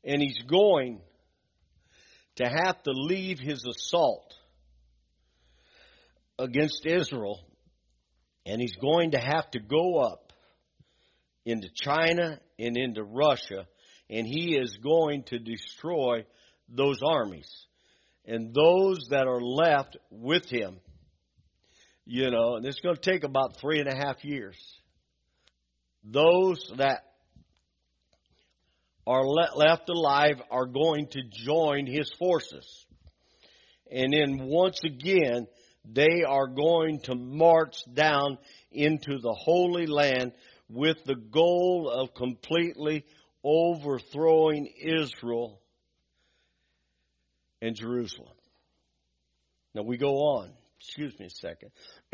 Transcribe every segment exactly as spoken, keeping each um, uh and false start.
And he's going to have to leave his assault against Israel. And he's going to have to go up into China and into Russia. And he is going to destroy those armies. And those that are left with him, you know, and it's going to take about three and a half years. Those that are le- left alive are going to join his forces. And then once again, they are going to march down into the Holy Land with the goal of completely overthrowing Israel and Jerusalem. Now we go on. Excuse me a second.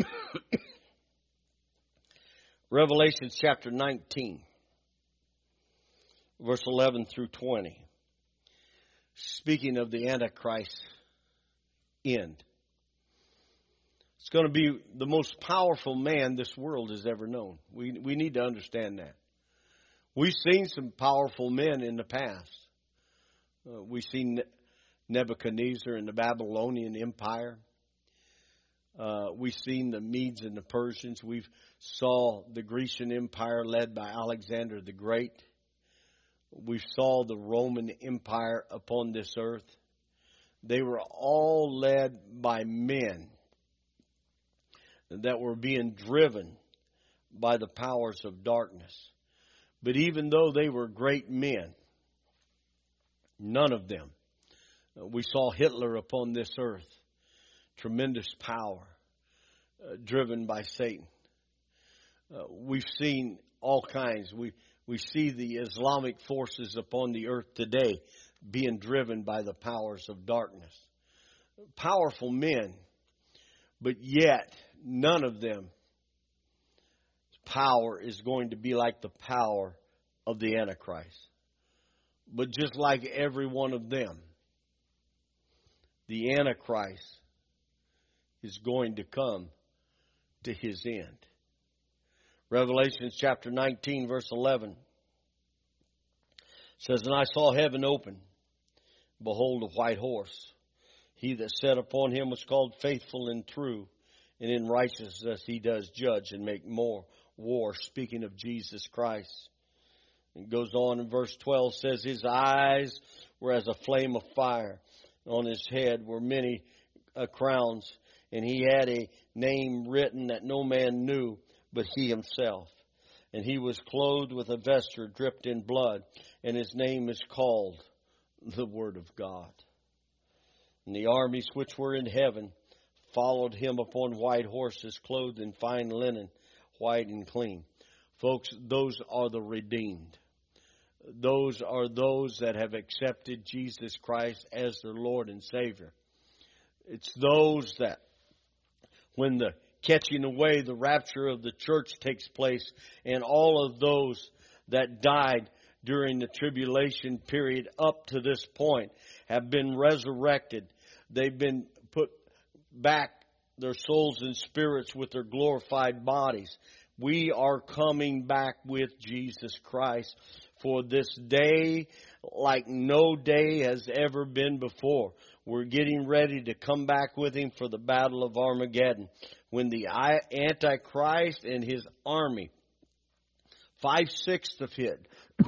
Revelation chapter nineteen, verse eleven through twenty. Speaking of the Antichrist end. It's going to be the most powerful man this world has ever known. We we need to understand that. We've seen some powerful men in the past. Uh, we've seen Nebuchadnezzar and the Babylonian Empire. Uh, we've seen the Medes and the Persians. We've saw the Grecian Empire led by Alexander the Great. We saw the Roman Empire upon this earth. They were all led by men that were being driven by the powers of darkness. But even though they were great men, none of them. We saw Hitler upon this earth. Tremendous power, uh, driven by Satan. Uh, we've seen all kinds. We we see the Islamic forces upon the earth today being driven by the powers of darkness. Powerful men, but yet none of them power is going to be like the power of the Antichrist. But just like every one of them, the Antichrist is going to come to his end. Revelation chapter nineteen, verse eleven says, And I saw heaven open. Behold, a white horse. He that sat upon him was called Faithful and True, and in righteousness he does judge and make more war. Speaking of Jesus Christ. It goes on in verse twelve, says, His eyes were as a flame of fire. On his head were many uh, crowns. And he had a name written that no man knew but he himself. And he was clothed with a vesture dripped in blood. And his name is called the Word of God. And the armies which were in heaven followed him upon white horses, clothed in fine linen, white and clean. Folks, those are the redeemed. Those are those that have accepted Jesus Christ as their Lord and Savior. It's those that, when the catching away, the rapture of the church takes place, and all of those that died during the tribulation period up to this point have been resurrected. They've been put back, their souls and spirits, with their glorified bodies. We are coming back with Jesus Christ for this day like no day has ever been before. We're getting ready to come back with him for the battle of Armageddon, when the Antichrist and his army, five-sixths of it,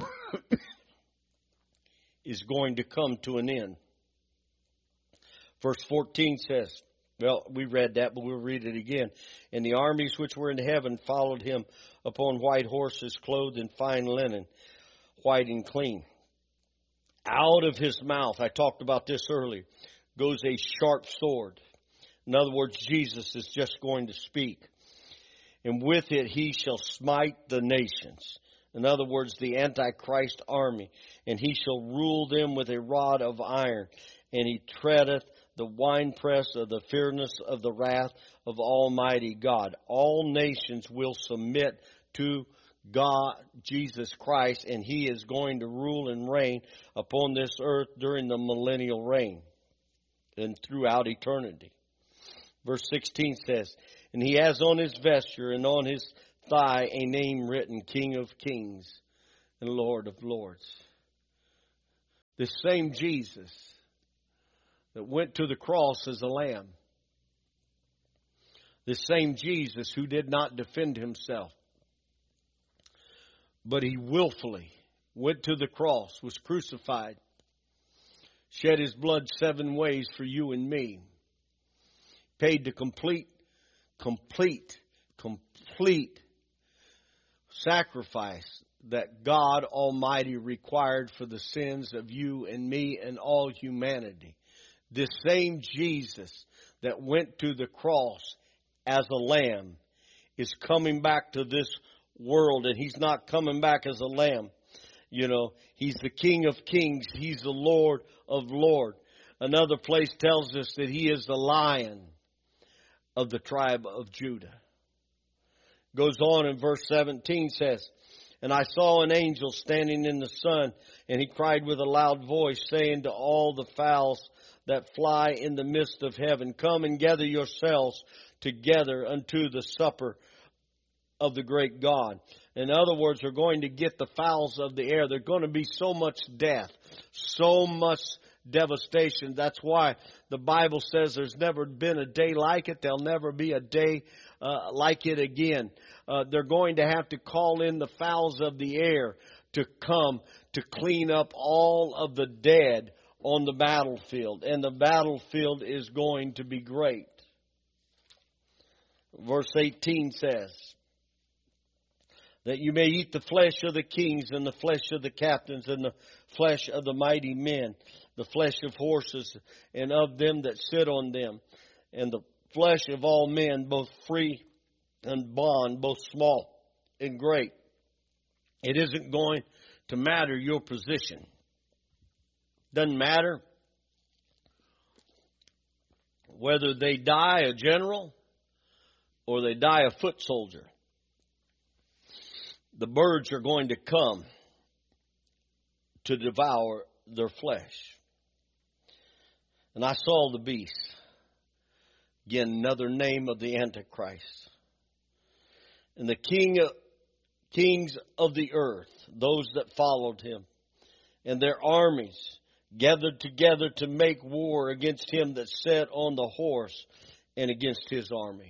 is going to come to an end. Verse fourteen says, well, we read that, but we'll read it again. And the armies which were in heaven followed him upon white horses, clothed in fine linen, white and clean. Out of his mouth, I talked about this earlier, goes a sharp sword. In other words, Jesus is just going to speak. And with it he shall smite the nations. In other words, the Antichrist army. And he shall rule them with a rod of iron. And he treadeth the winepress of the fierceness of the wrath of Almighty God. All nations will submit to God, Jesus Christ, and he is going to rule and reign upon this earth during the millennial reign and throughout eternity. Verse sixteen says, And he has on his vesture and on his thigh a name written, King of Kings and Lord of Lords. This same Jesus that went to the cross as a lamb. This same Jesus who did not defend himself, but he willfully went to the cross, was crucified, shed his blood seven ways for you and me, paid the complete, complete, complete sacrifice that God Almighty required for the sins of you and me and all humanity. This same Jesus that went to the cross as a lamb is coming back to this world, and he's not coming back as a lamb. You know, he's the King of Kings. He's the Lord of Lords. Another place tells us that he is the Lion of the tribe of Judah. Goes on in verse seventeen, says, and I saw an angel standing in the sun, and he cried with a loud voice, saying to all the fowls that fly in the midst of heaven, come and gather yourselves together unto the supper of the great God. In other words, they're going to get the fowls of the air. There's going to be so much death, so much devastation. That's why the Bible says there's never been a day like it. There'll never be a day uh, like it again. Uh, they're going to have to call in the fowls of the air to come to clean up all of the dead on the battlefield. And the battlefield is going to be great. Verse eighteen says, that you may eat the flesh of the kings and the flesh of the captains and the flesh of the mighty men, the flesh of horses and of them that sit on them, and the flesh of all men, both free and bond, both small and great. It isn't going to matter your position. Doesn't matter whether they die a general or they die a foot soldier. The birds are going to come to devour their flesh. And I saw the beast. Again, another name of the Antichrist. And the king of, kings of the earth, those that followed him, and their armies gathered together to make war against him that sat on the horse and against his army.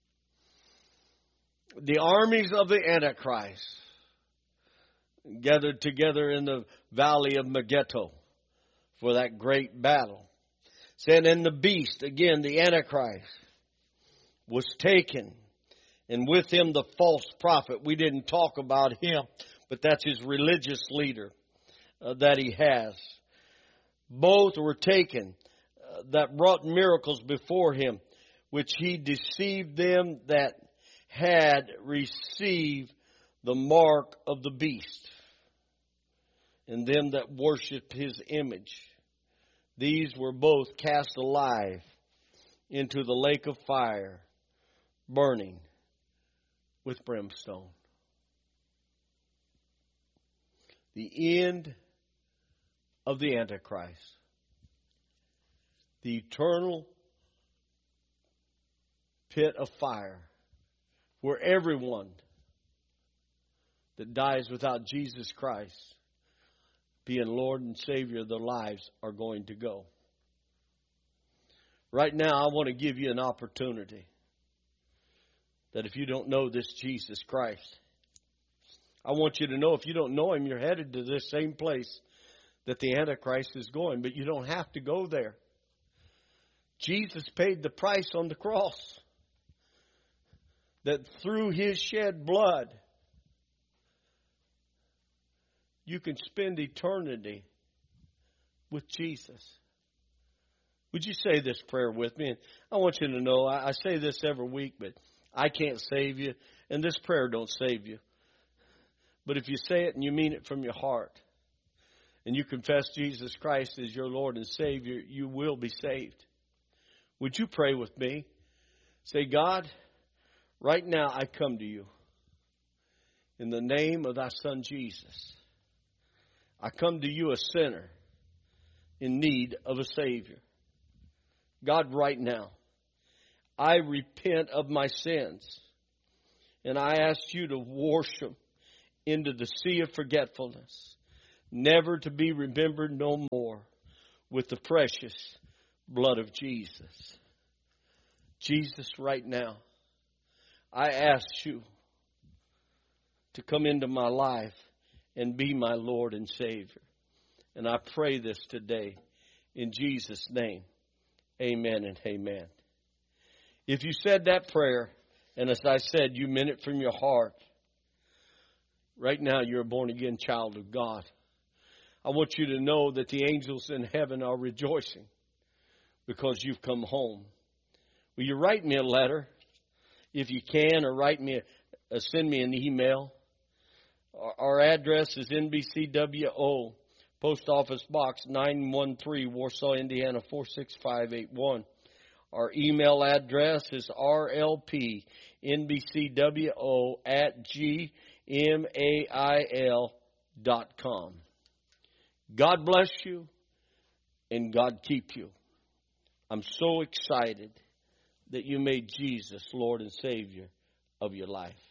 The armies of the Antichrist gathered together in the valley of Megiddo for that great battle. Said, and the beast, again the Antichrist, was taken, and with him the false prophet. We didn't talk about him, but that's his religious leader uh, that he has. Both were taken uh, that brought miracles before him, which he deceived them that had received the mark of the beast, and them that worshipped his image. These were both cast alive into the lake of fire, burning with brimstone. The end of the Antichrist. The eternal pit of fire, where everyone that dies without Jesus Christ being Lord and Savior of their lives are going to go. Right now, I want to give you an opportunity that if you don't know this Jesus Christ, I want you to know if you don't know him, you're headed to this same place that the Antichrist is going, but you don't have to go there. Jesus paid the price on the cross. That through his shed blood, you can spend eternity with Jesus. Would you say this prayer with me? And I want you to know, I, I say this every week, but I can't save you, and this prayer don't save you. But if you say it and you mean it from your heart, and you confess Jesus Christ as your Lord and Savior, you will be saved. Would you pray with me? Say, God, right now I come to you in the name of thy Son Jesus. I come to you a sinner in need of a Savior. God, right now, I repent of my sins, and I ask you to wash them into the sea of forgetfulness. never to be remembered no more, with the precious blood of Jesus. Jesus, right now, I ask you to come into my life and be my Lord and Savior. And I pray this today in Jesus' name. Amen and amen. If you said that prayer, and as I said, you meant it from your heart, right now you're a born-again child of God. I want you to know that the angels in heaven are rejoicing because you've come home. Will you write me a letter if you can, or write me, a, uh, send me an email? Our, our address is N B C W O, Post Office Box nine one three, Warsaw, Indiana four six five eight one. Our email address is R L P N B C W O at gmail dot com. God bless you and God keep you. I'm so excited that you made Jesus Lord and Savior of your life.